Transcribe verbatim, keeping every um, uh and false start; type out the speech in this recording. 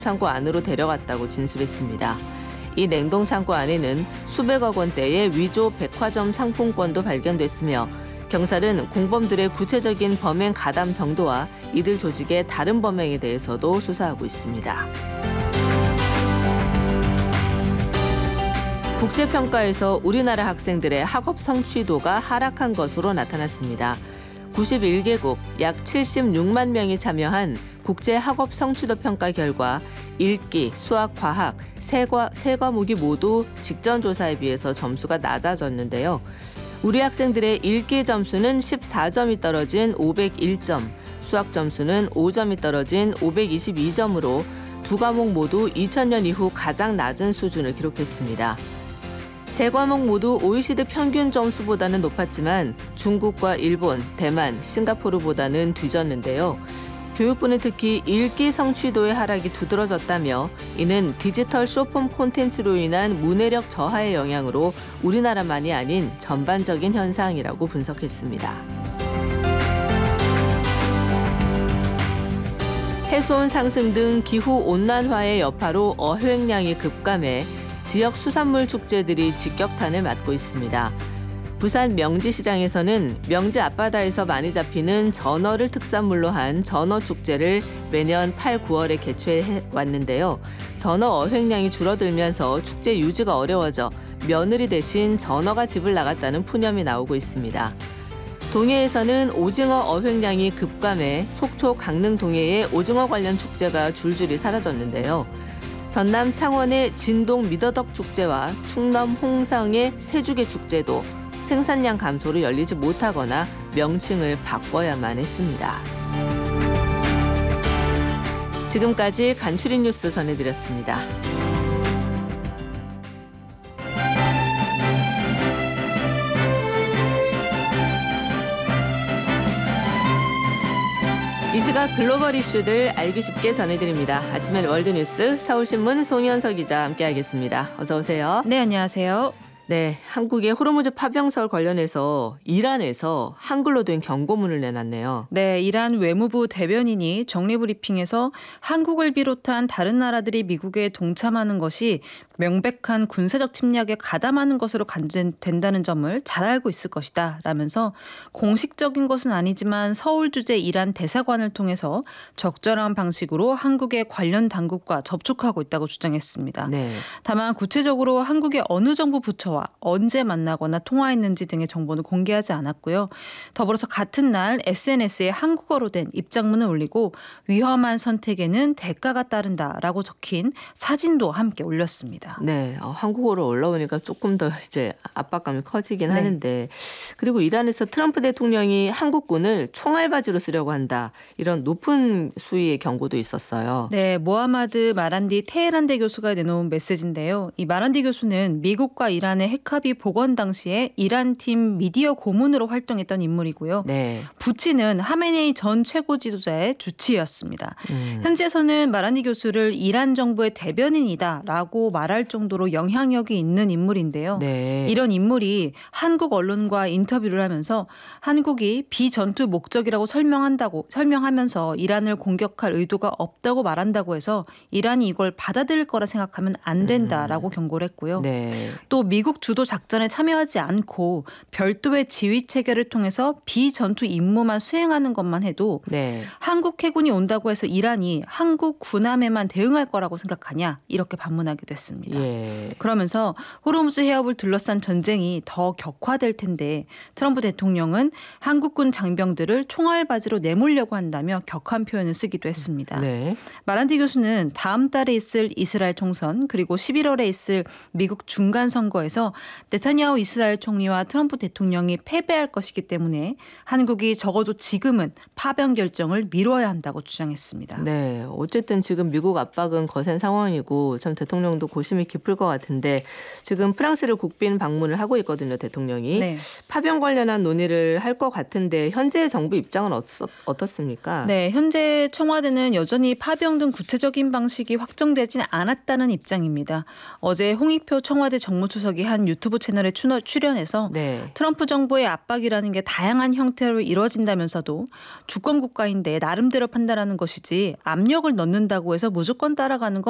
창고 안으로 데려갔다고 진술했습니다. 이 냉동 창고 안에는 수백억 원대의 위조 백화점 상품권도 발견됐으며 경찰은 공범들의 구체적인 범행 가담 정도와 이들 조직의 다른 범행에 대해서도 수사하고 있습니다. 국제평가에서 우리나라 학생들의 학업 성취도가 하락한 것으로 나타났습니다. 구십일 개국 약 칠십육만 명이 참여한 국제 학업 성취도 평가 결과 읽기, 수학, 과학 세, 과, 세 과목이 모두 직전 조사에 비해서 점수가 낮아졌는데요. 우리 학생들의 읽기 점수는 십사 점이 떨어진 오백일 점, 수학 점수는 오 점이 떨어진 오백이십이 점으로 두 과목 모두 이천 년 이후 가장 낮은 수준을 기록했습니다. 세 과목 모두 오이시디 평균 점수보다는 높았지만 중국과 일본, 대만, 싱가포르보다는 뒤졌는데요. 교육부는 특히 읽기 성취도의 하락이 두드러졌다며 이는 디지털 숏폼 콘텐츠로 인한 문해력 저하의 영향으로 우리나라만이 아닌 전반적인 현상이라고 분석했습니다. 해수온 상승 등 기후온난화의 여파로 어획량이 급감해 지역 수산물 축제들이 직격탄을 맞고 있습니다. 부산 명지시장에서는 명지 앞바다에서 많이 잡히는 전어를 특산물로 한 전어축제를 매년 팔, 구월에 개최해 왔는데요. 전어 어획량이 줄어들면서 축제 유지가 어려워져 며느리 대신 전어가 집을 나갔다는 푸념이 나오고 있습니다. 동해에서는 오징어 어획량이 급감해 속초 강릉 동해의 오징어 관련 축제가 줄줄이 사라졌는데요. 전남 창원의 진동 미더덕 축제와 충남 홍성의 새죽의 축제도 생산량 감소로 열리지 못하거나 명칭을 바꿔야만 했습니다. 지금까지 간추린 뉴스 전해드렸습니다. 이 시각 글로벌 이슈들 알기 쉽게 전해드립니다. 아침엔 월드뉴스 서울신문 송현석 기자 함께하겠습니다. 어서 오세요. 네, 안녕하세요. 네, 한국의 호르무즈 파병설 관련해서 이란에서 한글로 된 경고문을 내놨네요. 네, 이란 외무부 대변인이 정례브리핑에서 한국을 비롯한 다른 나라들이 미국에 동참하는 것이 명백한 군사적 침략에 가담하는 것으로 간주된다는 점을 잘 알고 있을 것이다 라면서 공식적인 것은 아니지만 서울 주재 이란 대사관을 통해서 적절한 방식으로 한국의 관련 당국과 접촉하고 있다고 주장했습니다. 네. 다만 구체적으로 한국의 어느 정부 부처와 언제 만나거나 통화했는지 등의 정보는 공개하지 않았고요. 더불어서 같은 날 에스엔에스에 한국어로 된 입장문을 올리고 위험한 선택에는 대가가 따른다라고 적힌 사진도 함께 올렸습니다. 네, 어, 한국어로 올라오니까 조금 더 이제 압박감이 커지긴 네. 하는데 그리고 이란에서 트럼프 대통령이 한국군을 총알바지로 쓰려고 한다 이런 높은 수위의 경고도 있었어요. 네, 모하마드 마란디 테헤란대 교수가 내놓은 메시지인데요. 이 마란디 교수는 미국과 이란의 핵합의 복원 당시에 이란 팀 미디어 고문으로 활동했던 인물이고요. 네. 부친은 하메네이 전 최고 지도자의 주치의였습니다. 음. 현재에서는 마란디 교수를 이란 정부의 대변인이다라고 말할 정도로 영향력이 있는 인물인데요. 네. 이런 인물이 한국 언론과 인터뷰를 하면서 한국이 비전투 목적이라고 설명한다고 설명하면서 이란을 공격할 의도가 없다고 말한다고 해서 이란이 이걸 받아들일 거라 생각하면 안 된다라고 음. 경고를 했고요. 네. 또 미국 주도 작전에 참여하지 않고 별도의 지휘 체계를 통해서 비전투 임무만 수행하는 것만 해도 네. 한국 해군이 온다고 해서 이란이 한국 군함에만 대응할 거라고 생각하냐 이렇게 반문하기도 했습니다. 예. 그러면서 호르무즈 해협을 둘러싼 전쟁이 더 격화될 텐데 트럼프 대통령은 한국군 장병들을 총알바지로 내몰려고 한다며 격한 표현을 쓰기도 했습니다. 네. 마란디 교수는 다음 달에 있을 이스라엘 총선 그리고 십일월에 있을 미국 중간 선거에서 네타냐후 이스라엘 총리와 트럼프 대통령이 패배할 것이기 때문에 한국이 적어도 지금은 파병 결정을 미뤄야 한다고 주장했습니다. 네, 어쨌든 지금 미국 압박은 거센 상황이고 참 대통령도 고심이 깊을 것 같은데 지금 프랑스를 국빈 방문을 하고 있거든요, 대통령이. 네. 파병 관련한 논의를 할 것 같은데 현재 정부 입장은 어떻, 어떻습니까? 네, 현재 청와대는 여전히 파병 등 구체적인 방식이 확정되진 않았다는 입장입니다. 어제 홍익표 청와대 정무수석이 한 유튜브 채널에 출연해서 네. 트럼프 정부의 압박이라는 게 다양한 형태로 이루어진다면서도 주권 국가인데 나름대로 판단하는 것이지 압력을 넣는다고 해서 무조건 따라가는 건